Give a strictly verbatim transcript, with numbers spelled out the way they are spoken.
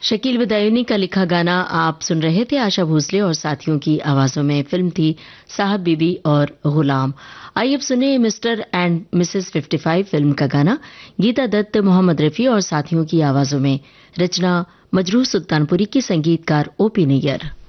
शकील बदायूनी का लिखा गाना आप सुन रहे थे आशा भोसले और साथियों की आवाजों में। फिल्म थी साहब बीबी और गुलाम। आइए अब सुने मिस्टर एंड मिसेस पचपन फिल्म का गाना। गीता दत्त, मोहम्मद रफी और साथियों की आवाजों में। रचना मजरूह सुल्तानपुरी की, संगीतकार ओपी नैयर।